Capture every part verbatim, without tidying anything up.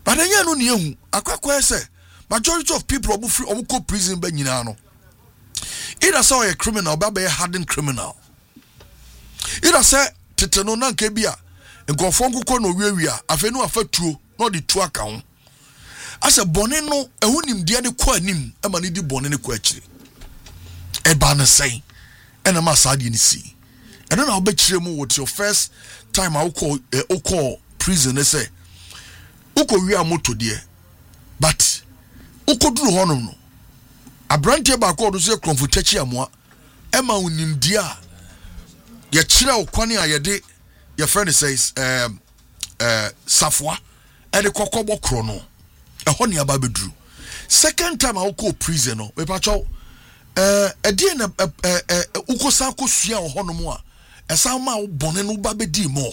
But then you know near Aqua say majority of people who free or prison by Ninano. Either saw a criminal, but a hardened criminal. Either say Tetano Nankebia and go from Kono Ria, Afenu Afetu, not the two account. As a boneno, a unim diane quanim, a manidi bonene quetchi. A banner say, and a massadi in the sea. And then I'll bet you what's your first time I'll call a call prison, they say. Uko ria moto dear, but Uko do honor no. A branch about called to say Confutachi Amwa, Emma unim dia. Your chira kwani ayade, your friend says, um, uh, Safwa, and the Kokobo Chrono. A honey ababe drew. Second time I'll call prison, no, we patch out. Uh, a dear, uh, uh, uh, Uko Sako Sia or Honomoa, a Sama Bonenu Babe di more.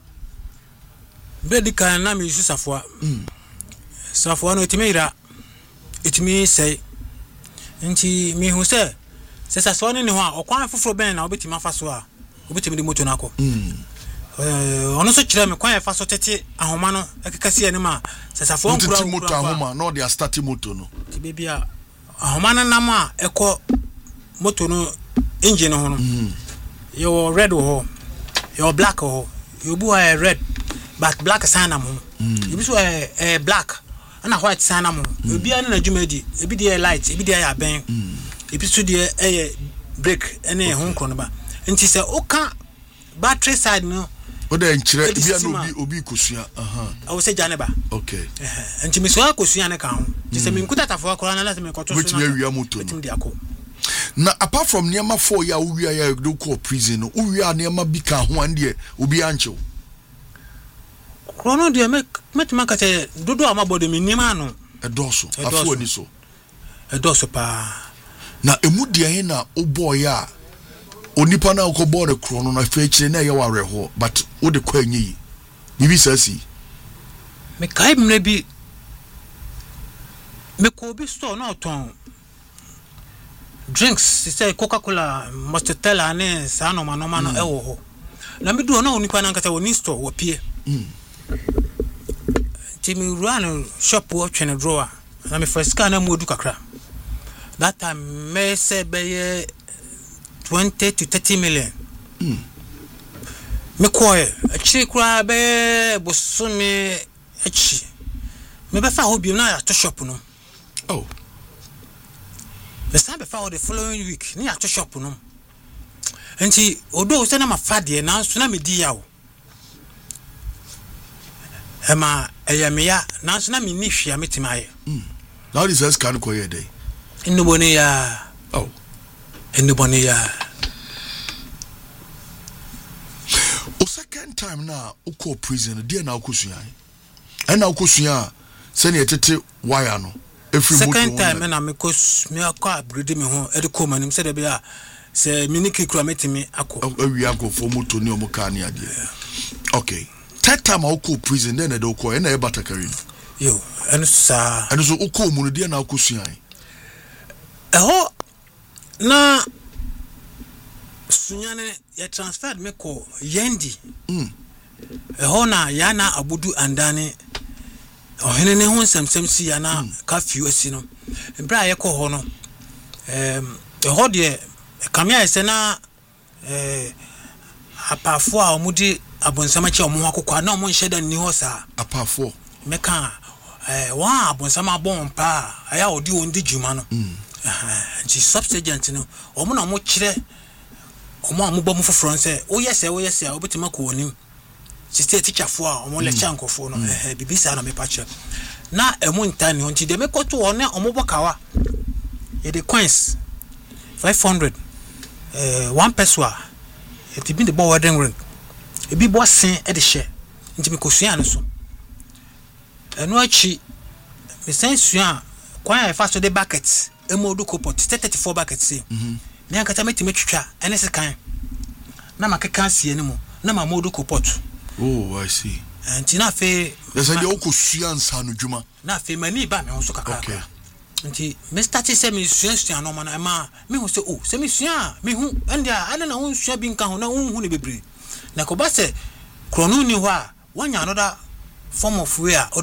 Bedika na mi Safwa. Safwa no itimira. Itimi say. Nti mi hu say. Se Safwa ni ho okwan foforo ben na obetima fa so a. Obetimi di moto na ko. Eh ono so kire me kwan fa so tete ahoma no ekekase ene ma. Se Safwa nkura nkura moto ahoma no dey start moto no. Ti baby a ahoma na nam a ekọ moto no engine ho no. Yo red ho. Yo black ho. Yo bu a red. But black sana mo. You be so eh black and a white sana mo. You be an adwumadi, e be dey light, e be dey aben. E be so dey eh brake ene ho nkro no ba. Nti se oka battery side no. O dey nkire e be an obi obi kosua. Aha. I will say janeba. Okay. Eh nti me so akosua ne ka ho. Nti se me nkuta tafo akora na na se me koto so. Which we wi amoto. Etim dey akọ. Na apart from niema four ya uwi ya do call prison no. Uwi ya niema bi ka ho an dey obi anchew. Chrono de make make makate dodo amabode mi nima no edoso afu ani so edoso pa na emu de na oboy a onipa na ko board chrono na fa kire na ye ware ho but wo de kwa anyi bibi sasi me kai mre bi me ko bi store na ton drinks say Coca-Cola Mostella ne sa no ma no ma no e wo ho na me do na onipa na nkata woni store wo pie mm Timmy run shop watch and drawer. Na me first scan na modu kakra. That time me say be twenty to thirty million. Mm. Me koye, achi kura be bosumi achi. Me be fa hobi na to shop no. Oh. The same be fa the following week, ni to shop no. Enti odo se na ma fa de na so na me di yawo. Ema eyamia na so na me ni hwia metimaye. Mm. Now this is can koye dey. Inuboni ya. Oh. Inuboni ya. O second time na uko prison dey na ukosua. E na ukosua se na yetete wire no. Every second time na me kos me akọ upgrade me ho e de ko manim se de be a se mini kikura metimi akọ. Awi akọ for moto ni omo ka ni ade. Okay. Third time I go prison then I do ko na e batakari yo eno sa eno so uko mu no de na akosuan e ho na sunyane ya transferred me ko yendi mm e ho na ya na abudu andane ohene ne ho nsɛmsɛm si ya na curfew asi no bra ye ko ho no em e ho de kamia ese na eh apafo a omudi abonsama che omo akokwa na omo nhye da ni ho sa apafo meka eh wa abonsama bon pa aya odi ondi djuma no eh nti subsergent no omo na omo kire omo amubọ mu foforo nse o yese o yese obetima ko onim siste teacher fo a omo lecture nkofo no eh bibisa na me pa kire na emu ntani nti de mekoto one omo bokawa e de coins five hundred eh one peso it be the boy wedding ring e bi bo sen e de hye nti me kosua no so eno achi me sen sua kwan ya fa so de buckets e mo do kopot thirty-four buckets say mhm me ankata metime twitwa ene se kan na makeka sie ne mo na ma mo do kopot. Oh, I see. Nti na fe yes and you kosua nsa no djuma na fe mani ba me ho so kakaka. Okay. Nti me start say me sua sua no ma na ma me ho se oh se me sua me hu endia ana na ho sua bi nka ho na hu ne bebre na ko ba se krono ni ho a wanya another form of way